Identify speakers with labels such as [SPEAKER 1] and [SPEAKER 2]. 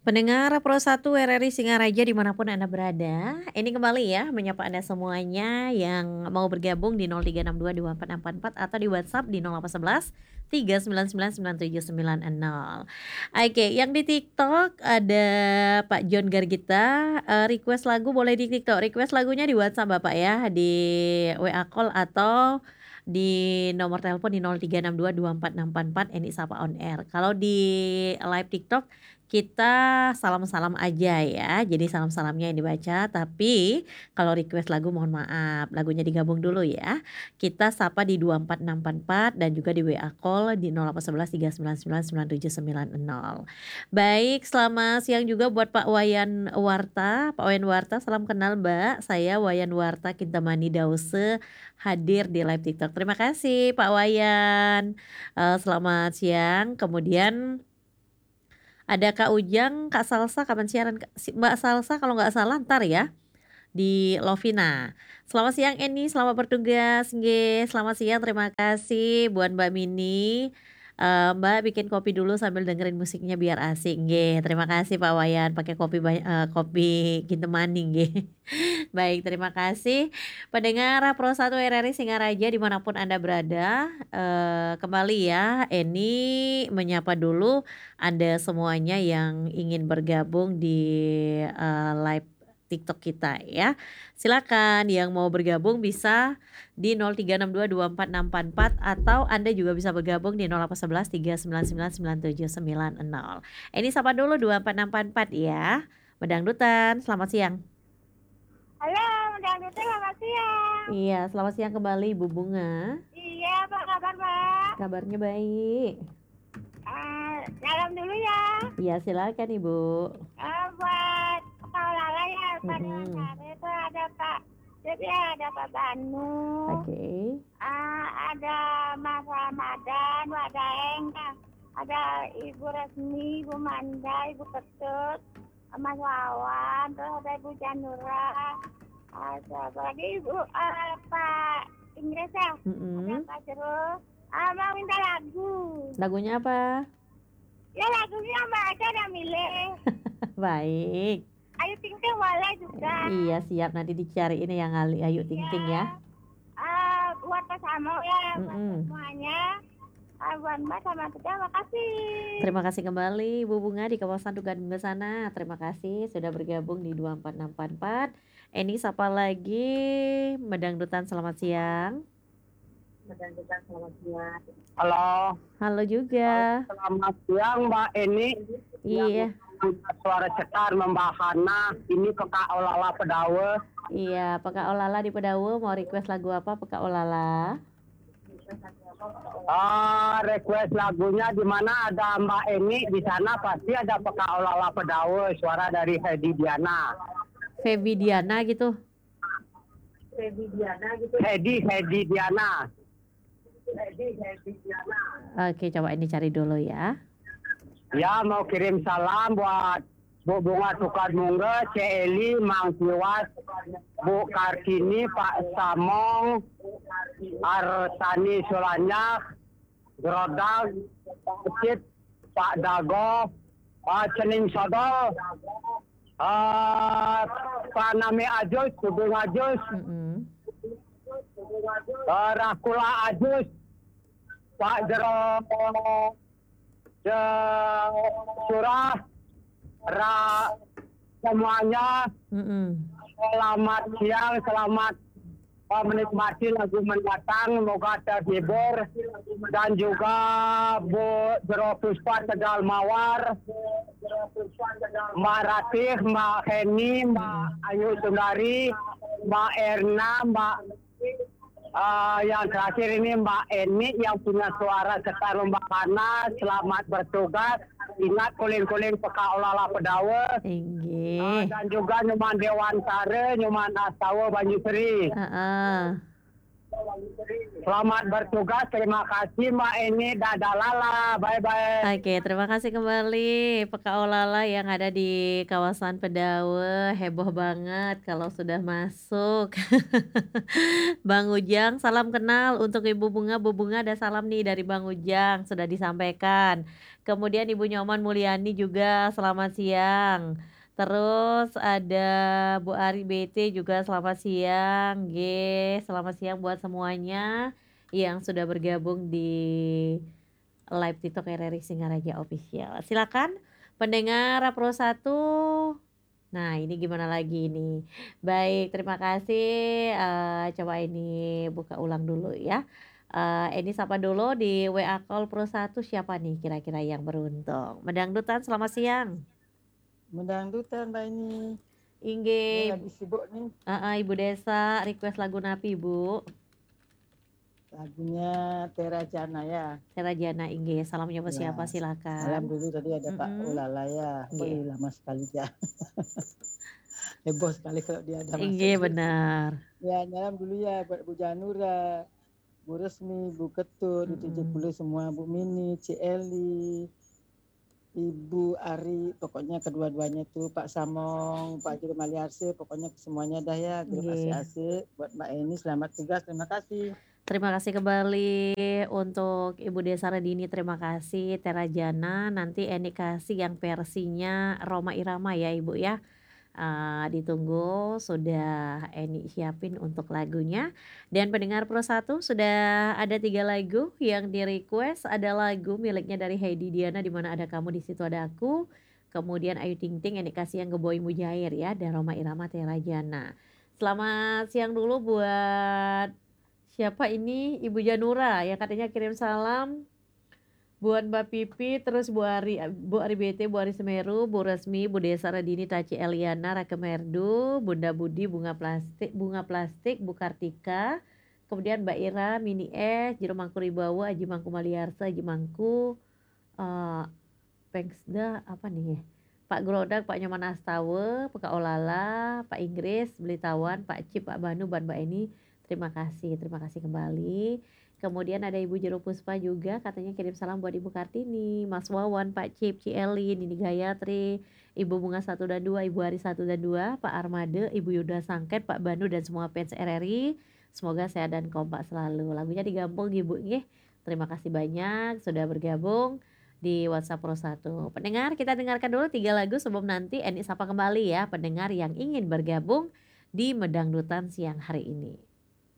[SPEAKER 1] Pendengar Pro 1 RRI Singaraja dimanapun Anda berada, ini kembali ya menyapa Anda semuanya yang mau bergabung di 03622464 atau di WhatsApp di 0811 3999790. Oke, yang di TikTok ada Pak John Gargita, request lagu boleh di TikTok, request lagunya di WhatsApp Bapak ya, di WA call atau di nomor telepon di 03622464 ini Sapa on Air. Kalau di live TikTok kita salam-salam aja ya, jadi salam-salamnya yang dibaca, tapi kalau request lagu mohon maaf, lagunya digabung dulu ya. Kita sapa di 24644 dan juga di WA call di 0811 3999790. Baik, selamat siang juga buat Pak Wayan Warta. Pak Wayan Warta, salam kenal Mbak, saya Wayan Warta Kintamani Dause hadir di live TikTok. Terima kasih Pak Wayan, selamat siang. Kemudian ada Kak Ujang, Kak Salsa kapan siaran Mbak Salsa kalau nggak salah entar ya, di Lovina. Selamat siang Eni, selamat bertugas, nggih, selamat siang, terima kasih buat Mbak Mini. Mbak bikin kopi dulu sambil dengerin musiknya biar asik, nggih. Terima kasih Pak Wayan pakai kopi Kintemani nggih. Baik, terima kasih. Pendengar Pro 1 RRI Singaraja dimanapun Anda berada, kembali ya Eni menyapa dulu Anda semuanya yang ingin bergabung di, live TikTok kita ya. Silakan yang mau bergabung bisa di 0362246644 atau Anda juga bisa bergabung di 0811 3999790. Eni sapa dulu 24644 ya. Medangdutan, selamat siang.
[SPEAKER 2] Halo, Dangdut selamat siang.
[SPEAKER 1] Iya, selamat siang kembali Ibu Bunga.
[SPEAKER 2] Iya, apa kabar, Mbak?
[SPEAKER 1] Kabarnya baik.
[SPEAKER 2] Salam dulu ya.
[SPEAKER 1] Iya, silakan Ibu.
[SPEAKER 2] Buat Kak Lala ya, Pak
[SPEAKER 1] Mhm.
[SPEAKER 2] Dewan itu ada Pak, jadi ada Pak Banu,
[SPEAKER 1] Oke.
[SPEAKER 2] ada Mas Ramadan, ada Engga, ada Ibu Resmi, Ibu Manda, Ibu Ketut, Mas Wawan, terus ada Ibu Janura, ada apa lagi Ibu Pak Inggris ya, ada
[SPEAKER 1] Mhm.
[SPEAKER 2] Pak Jeruk. Mau minta lagu.
[SPEAKER 1] Lagunya apa?
[SPEAKER 2] Ya lagunya Mbak aja yang milih.
[SPEAKER 1] Baik.
[SPEAKER 2] Ayu Ting Ting boleh juga.
[SPEAKER 1] Iya, siap nanti dicariin yang Ayu Ting Ting ya.
[SPEAKER 2] Buat Pak Samo ya, buat
[SPEAKER 1] Mhm.
[SPEAKER 2] semuanya. Buat Mbak sama kita, makasih.
[SPEAKER 1] Terima kasih kembali Ibu Bunga di kawasan Tugan sana. Terima kasih sudah bergabung di 24644. Eni sapa lagi, Medangdutan selamat siang.
[SPEAKER 3] Halo.
[SPEAKER 1] Halo juga.
[SPEAKER 3] Selamat siang Mbak Eni.
[SPEAKER 1] Iya.
[SPEAKER 3] Suara cetar membahana. Ini Peka Olala Pedawe.
[SPEAKER 1] Iya, Peka Olala di Pedawe mau request lagu apa Peka Olala?
[SPEAKER 3] Request lagunya di mana ada Mbak Eni di sana pasti ada Peka Olala Pedawe. Suara dari Hedi Diana.
[SPEAKER 1] Febi Diana gitu.
[SPEAKER 3] Hedi Diana.
[SPEAKER 1] Oke, coba ini cari dulu ya.
[SPEAKER 3] Ya, mau kirim salam buat Bu Bunga Tukar Mungge, Celi, Mang Tiwas, Bu Kartini, Pak Samong, Arsani Sulanyak, Grodag, Pecit, Pak Dago, Cening Sodol, Pak Nami Ajus, Kubung Ajus,
[SPEAKER 1] Mhm.
[SPEAKER 3] Rakula Ajus, Pak Jero Surah, semuanya.
[SPEAKER 1] Mhm.
[SPEAKER 3] Selamat siang, selamat menikmati lagu mendatang, semoga terhibur. Dan juga Bu Jero Puspa Tegal Mawar, Mbak Ratih, Mbak Heni, Mbak Ayu Sundari, Mbak Erna, Mbak yang terakhir ini Mbak Eni yang punya suara cetar membahana. Selamat bertugas. Ingat kuling-kuling Peka Olala Pedawe.
[SPEAKER 1] Inggih.
[SPEAKER 3] Dan juga Nyuman Dewan Sare, Nyuman Astawa Banjusri.
[SPEAKER 1] Heeh.
[SPEAKER 3] Selamat bertugas. Terima kasih Mbak Eni. Dadah Lala. Bye-bye.
[SPEAKER 1] Oke, terima kasih kembali Kak Olala yang ada di kawasan Pedawe, heboh banget kalau sudah masuk. Bang Ujang, salam kenal untuk Ibu Bunga. Bu Bunga ada salam nih dari Bang Ujang, sudah disampaikan. Kemudian Ibu Nyoman Mulyani juga selamat siang. Terus ada Bu Ari BT juga selamat siang. G, selamat siang buat semuanya yang sudah bergabung di live TikTok RRI Singaraja Official. Silakan pendengar Pro 1. Nah, ini gimana lagi nih? Baik, terima kasih. Coba ini buka ulang dulu ya. Ini sapa dulu di WA call Pro 1 siapa nih kira-kira yang beruntung? Medangdutan selamat siang.
[SPEAKER 4] Mendangdutan Mbak ini. Ini
[SPEAKER 1] Inge,
[SPEAKER 4] lagi sibuk nih.
[SPEAKER 1] Ibu Desa request lagu napi Bu.
[SPEAKER 4] Lagunya Tera Jana ya.
[SPEAKER 1] Tera Jana Inge, salamnya buat
[SPEAKER 4] Ya,
[SPEAKER 1] siapa
[SPEAKER 4] salam
[SPEAKER 1] silakan.
[SPEAKER 4] dulu tadi ada Pak Ulala ya.
[SPEAKER 1] Iya.
[SPEAKER 4] Lama sekali ya. Heboh sekali kalau dia ada masuk.
[SPEAKER 1] Inge benar.
[SPEAKER 4] Ya, nyalam dulu ya buat Bu Janura, Bu Resmi, Bu Ketut, Bu 70 semua, Bu Mini, Ci Eli, Ibu Ari, pokoknya kedua-duanya tuh Pak Samong, Pak Juru Maliarse, pokoknya semuanya dah ya. Grup
[SPEAKER 1] Nggih.
[SPEAKER 4] asik buat Mbak Eni, selamat tugas, terima kasih.
[SPEAKER 1] Terima kasih kembali untuk Ibu Desa Redini, terima kasih. Tera Jana, nanti Eni kasih yang versinya Rhoma Irama ya Ibu ya. Ditunggu, sudah Eni siapin untuk lagunya. Dan pendengar Pro 1 sudah ada 3 lagu yang di request. Ada lagu miliknya dari Heidi Diana, Di Mana Ada Kamu Di Situ Ada Aku. Kemudian Ayu Ting Ting, Eni kasih yang Geboy Mujair ya, dan Rhoma Irama Tera Jana. Selamat siang dulu buat siapa ini? Ibu Janura yang katanya kirim salam buat Mbak Pipi, terus Bu Ari BT, Bu Ari Semeru, Bu Resmi, Bu Desa Radini, Taci Eliana, Rake Merdu, Bunda Budi, Bunga Plastik, Bu Kartika, kemudian Mbak Ira, Mini S, Jero Mangku Ribawa, Aji Mangku Maliarsa, Aji Mangku, Pengsda, apa nih ya? Pak Grodak, Pak Nyoman Astawe, Pak Olala, Pak Inggris, Belitawan, Pak Cip, Pak Banu, Ban Mbak Eni, terima kasih kembali. Kemudian ada Ibu Jero Puspa juga katanya kirim salam buat Ibu Kartini, Mas Wawan, Pak Cip, Cieli, Nini Gayatri, Ibu Bunga 1 dan 2, Ibu Ari 1 dan 2, Pak Armade, Ibu Yuda Sangket, Pak Banu dan semua fans RRI. Semoga sehat dan kompak selalu. Lagunya digambung Ibu nggih. Terima kasih banyak sudah bergabung di WhatsApp Pro 1. Pendengar, kita dengarkan dulu 3 lagu sebelum nanti Eni sapa kembali ya pendengar yang ingin bergabung di Medangdutan siang hari ini.